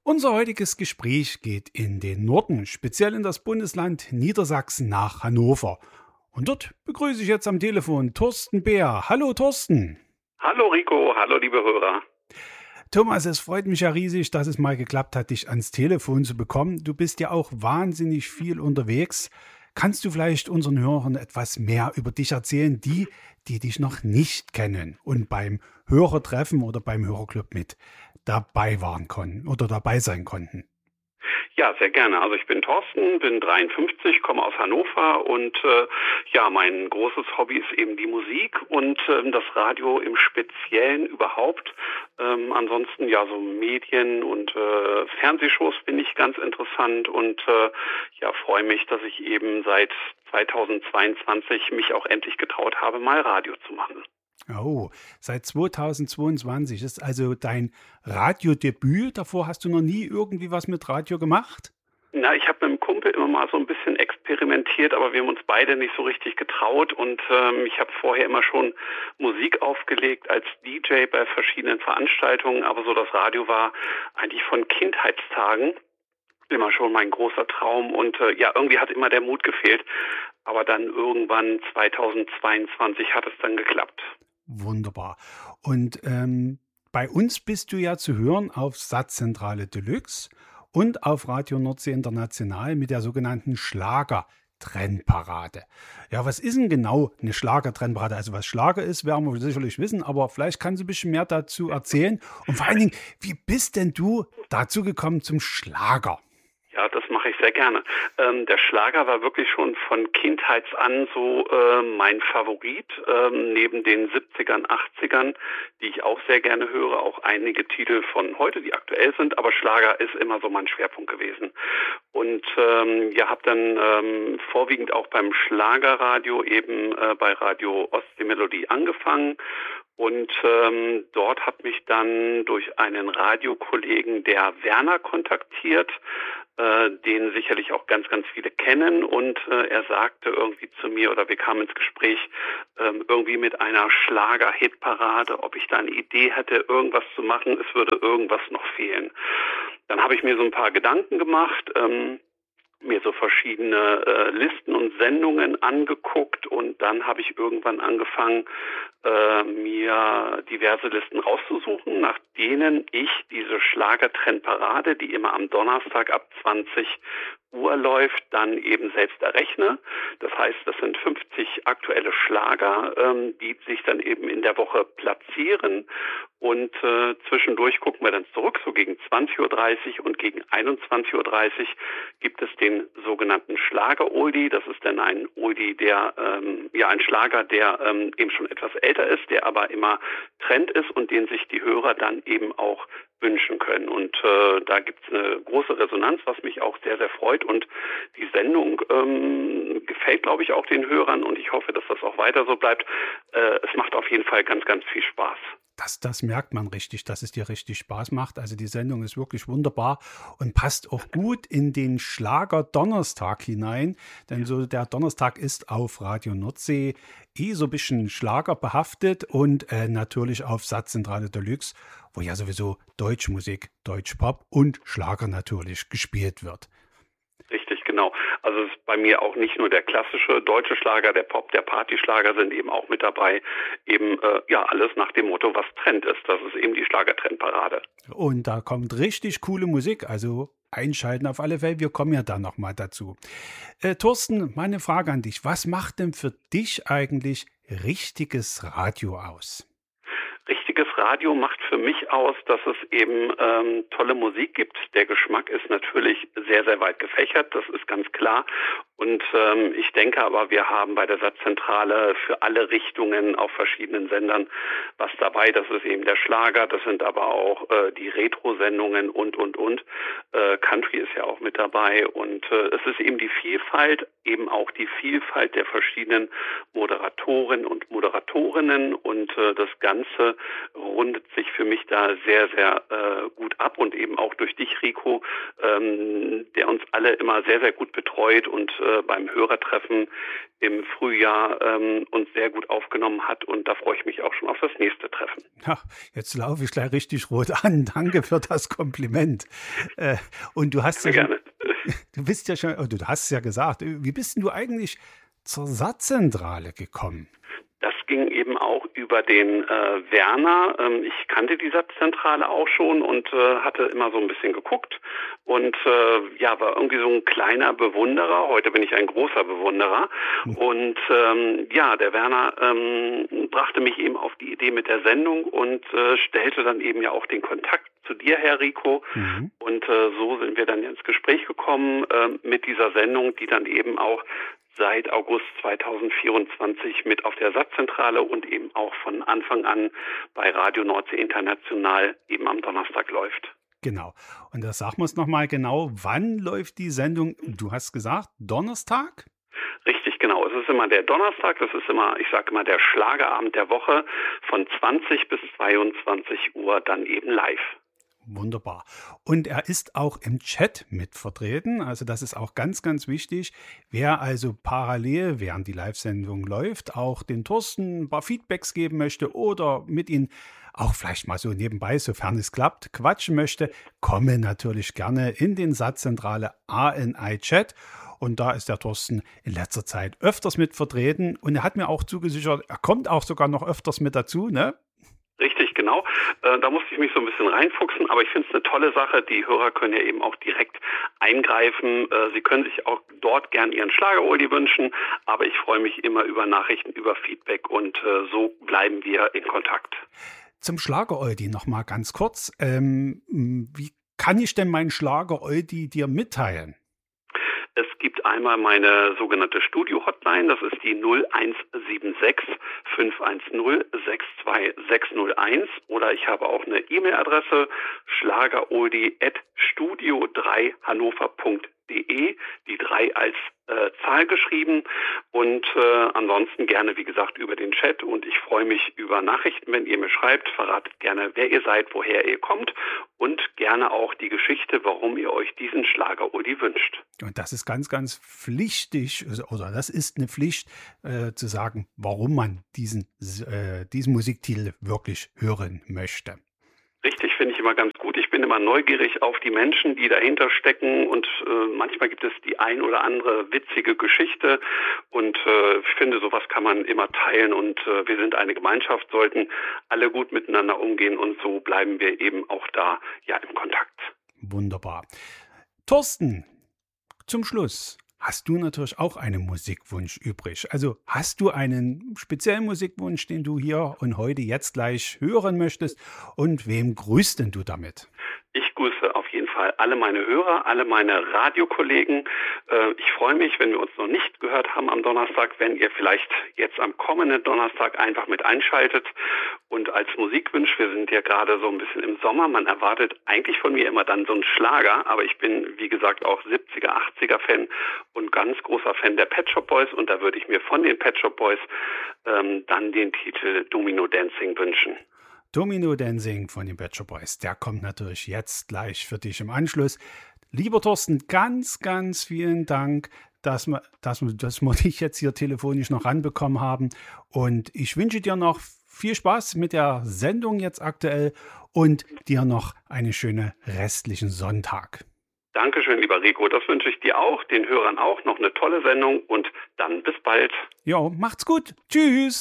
Unser heutiges Gespräch geht in den Norden, speziell in das Bundesland Niedersachsen nach Hannover. Und dort begrüße ich jetzt am Telefon Thorsten Beer. Hallo Thorsten. Hallo Rico, hallo liebe Hörer. Thomas, es freut mich ja riesig, dass es mal geklappt hat, dich ans Telefon zu bekommen. Du bist ja auch wahnsinnig viel unterwegs. Kannst du vielleicht unseren Hörern etwas mehr über dich erzählen, die dich noch nicht kennen und beim Hörertreffen oder beim Hörerclub mit dabei waren konnten oder dabei sein konnten? Ja, sehr gerne. Also ich bin Thorsten, bin 53, komme aus Hannover und mein großes Hobby ist eben die Musik und das Radio im Speziellen überhaupt. Ansonsten ja so Medien und Fernsehshows finde ich ganz interessant und freue mich, dass ich eben seit 2022 mich auch endlich getraut habe, mal Radio zu machen. Oh, seit 2022 ist also dein Radiodebüt. Davor hast du noch nie irgendwie was mit Radio gemacht? Na, ich habe mit einem Kumpel immer mal so ein bisschen experimentiert, aber wir haben uns beide nicht so richtig getraut und ich habe vorher immer schon Musik aufgelegt als DJ bei verschiedenen Veranstaltungen, aber so das Radio war eigentlich von Kindheitstagen immer schon mein großer Traum und irgendwie hat immer der Mut gefehlt, aber dann irgendwann 2022 hat es dann geklappt. Wunderbar. Und bei uns bist du ja zu hören auf Satzzentrale Deluxe und auf Radio Nordsee International mit der sogenannten Schlager-Trendparade. Ja, was ist denn genau eine Schlager-Trendparade? Also was Schlager ist, werden wir sicherlich wissen, aber vielleicht kannst du ein bisschen mehr dazu erzählen. Und vor allen Dingen, wie bist denn du dazu gekommen zum Schlager? Ja, das mache ich sehr gerne. Der Schlager war wirklich schon von Kindheits an so mein Favorit, neben den 70ern, 80ern, die ich auch sehr gerne höre, auch einige Titel von heute, die aktuell sind, aber Schlager ist immer so mein Schwerpunkt gewesen. Und habe dann vorwiegend auch beim Schlagerradio eben bei Radio Ostseemelodie angefangen. Und dort hat mich dann durch einen Radiokollegen der Werner kontaktiert, den sicherlich auch ganz, ganz viele kennen. Und er sagte irgendwie zu mir, oder wir kamen ins Gespräch, irgendwie mit einer Schlager-Hitparade, ob ich da eine Idee hätte, irgendwas zu machen, es würde irgendwas noch fehlen. Dann habe ich mir so ein paar Gedanken gemacht, mir so verschiedene Listen und Sendungen angeguckt und dann habe ich irgendwann angefangen, mir diverse Listen rauszusuchen, nach denen ich diese Schlagertrendparade, die immer am Donnerstag ab 20 Uhr läuft, dann eben selbst errechne. Das heißt, das sind 50 aktuelle Schlager, die sich dann eben in der Woche platzieren und zwischendurch gucken wir dann zurück, so gegen 20:30 Uhr und gegen 21:30 Uhr gibt es den sogenannten Schlager-Oldie. Das ist dann ein Oldie, der ein Schlager, der eben schon etwas älter ist, der aber immer Trend ist und den sich die Hörer dann eben auch wünschen können. Und da gibt es eine große Resonanz, was mich auch sehr, sehr freut. Und die Sendung gefällt, glaube ich, auch den Hörern und ich hoffe, dass das auch weiter so bleibt. Es macht auf jeden Fall ganz, ganz viel Spaß. Das merkt man richtig, dass es dir richtig Spaß macht. Also die Sendung ist wirklich wunderbar und passt auch gut in den Schlager-Donnerstag hinein. Denn so der Donnerstag ist auf Radio Nordsee so ein bisschen Schlager behaftet und natürlich auf Satzzentrale Deluxe, wo ja sowieso Deutschmusik, Deutschpop und Schlager natürlich gespielt wird. Richtig, genau. Also es ist bei mir auch nicht nur der klassische deutsche Schlager, der Pop, der Partyschlager sind eben auch mit dabei. Eben alles nach dem Motto, was Trend ist. Das ist eben die Schlagertrendparade. Und da kommt richtig coole Musik, also einschalten auf alle Fälle. Wir kommen ja da nochmal dazu. Thorsten, meine Frage an dich. Was macht denn für dich eigentlich richtiges Radio aus? Richtiges Radio macht für mich aus, dass es eben tolle Musik gibt. Der Geschmack ist natürlich sehr, sehr weit gefächert, das ist ganz klar. Und ich denke aber, wir haben bei der Satzzentrale für alle Richtungen auf verschiedenen Sendern was dabei. Das ist eben der Schlager, das sind aber auch die Retro-Sendungen und. Country ist ja auch mit dabei und es ist eben die Vielfalt, eben auch die Vielfalt der verschiedenen Moderatoren und Moderatorinnen und das Ganze rundet sich für mich da sehr, sehr gut ab und eben auch durch dich, Rico, der uns alle immer sehr, sehr gut betreut und beim Hörertreffen im Frühjahr uns sehr gut aufgenommen hat. Und da freue ich mich auch schon auf das nächste Treffen. Ja, jetzt laufe ich gleich richtig rot an. Danke für das Kompliment. Und du hast ja schon, du bist ja schon, du hast es ja gesagt, wie bist denn du eigentlich zur Satzzentrale gekommen? Das ging eben auch über den Werner. Ich kannte die Satzzentrale auch schon und hatte immer so ein bisschen geguckt und war irgendwie so ein kleiner Bewunderer. Heute bin ich ein großer Bewunderer. Und der Werner brachte mich eben auf die Idee mit der Sendung und stellte dann eben ja auch den Kontakt zu dir, Herr Rico. Und so sind wir dann ins Gespräch gekommen mit dieser Sendung, die dann eben auch seit August 2024 mit auf der Satzzentrale und eben auch von Anfang an bei Radio Nordsee International eben am Donnerstag läuft. Genau. Und da sagen wir es nochmal genau, wann läuft die Sendung? Du hast gesagt, Donnerstag? Richtig, genau. Es ist immer der Donnerstag, das ist immer, ich sage immer, der Schlagerabend der Woche von 20 bis 22 Uhr dann eben live. Wunderbar. Und er ist auch im Chat mit vertreten. Also das ist auch ganz, ganz wichtig. Wer also parallel, während die Live-Sendung läuft, auch den Thorsten ein paar Feedbacks geben möchte oder mit ihm auch vielleicht mal so nebenbei, sofern es klappt, quatschen möchte, komme natürlich gerne in den Satzzentrale ANI-Chat. Und da ist der Thorsten in letzter Zeit öfters mit vertreten. Und er hat mir auch zugesichert, er kommt auch sogar noch öfters mit dazu, ne? Richtig, genau. Da musste ich mich so ein bisschen reinfuchsen, aber ich finde es eine tolle Sache. Die Hörer können ja eben auch direkt eingreifen. Sie können sich auch dort gern ihren Schlager-Oldie wünschen, aber ich freue mich immer über Nachrichten, über Feedback und so bleiben wir in Kontakt. Zum Schlager-Oldie noch mal ganz kurz. Wie kann ich denn meinen Schlager-Oldie dir mitteilen? Es gibt einmal meine sogenannte Studio-Hotline, das ist die 0176 510 62601 oder ich habe auch eine E-Mail-Adresse schlageroldi@studio3hannover.de, die 3 als Zahl geschrieben und ansonsten gerne, wie gesagt, über den Chat und ich freue mich über Nachrichten, wenn ihr mir schreibt, verratet gerne, wer ihr seid, woher ihr kommt und gerne auch die Geschichte, warum ihr euch diesen Schlager-Oldie wünscht. Und das ist ganz, ganz pflichtig, oder das ist eine Pflicht, zu sagen, warum man diesen Musiktitel wirklich hören möchte. Richtig, finde ich immer ganz gut. Ich bin immer neugierig auf die Menschen, die dahinter stecken und manchmal gibt es die ein oder andere witzige Geschichte und ich finde, sowas kann man immer teilen und wir sind eine Gemeinschaft, sollten alle gut miteinander umgehen und so bleiben wir eben auch da ja im Kontakt. Wunderbar. Thorsten, zum Schluss. Hast du natürlich auch einen Musikwunsch übrig? Also hast du einen speziellen Musikwunsch, den du hier und heute jetzt gleich hören möchtest? Und wem grüßt denn du damit? Ich grüße auf jeden Fall alle meine Hörer, alle meine Radiokollegen. Ich freue mich, wenn wir uns noch nicht gehört haben am Donnerstag, wenn ihr vielleicht jetzt am kommenden Donnerstag einfach mit einschaltet. Und als Musikwunsch, wir sind ja gerade so ein bisschen im Sommer, man erwartet eigentlich von mir immer dann so einen Schlager, aber ich bin, wie gesagt, auch 70er, 80er Fan und ganz großer Fan der Pet Shop Boys und da würde ich mir von den Pet Shop Boys dann den Titel Domino Dancing wünschen. Domino Dancing von den Pet Shop Boys, der kommt natürlich jetzt gleich für dich im Anschluss. Lieber Thorsten, ganz, ganz vielen Dank, dass wir dich jetzt hier telefonisch noch ranbekommen haben. Und ich wünsche dir noch viel Spaß mit der Sendung jetzt aktuell und dir noch einen schönen restlichen Sonntag. Dankeschön, lieber Rico. Das wünsche ich dir auch, den Hörern auch. Noch eine tolle Sendung und dann bis bald. Jo, macht's gut. Tschüss.